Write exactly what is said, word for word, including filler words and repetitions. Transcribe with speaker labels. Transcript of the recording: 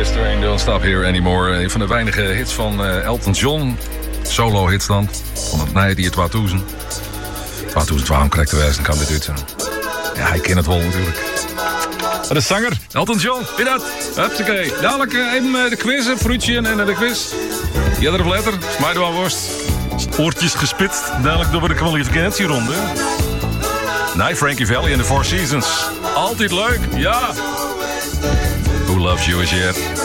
Speaker 1: This train don't stop here anymore. Een van de weinige hits van uh, Elton John. Solo hits dan. Van het nee, die tweeduizend. tweeduizend twaalf krijgt de wijze, kan dit uit zijn. Ja, hij kent het wel natuurlijk. De zanger, Elton John, wie dat? Hupsakee. Dadelijk uh, even uh, de quiz, fruitje en uh, de quiz. Jeder of letter, smijden we aan worst.
Speaker 2: Oortjes gespitst, dadelijk door de kwalificatieronde.
Speaker 1: Nee, Frankie Valli en de Four Seasons. Altijd leuk, ja. Who loves you is yet?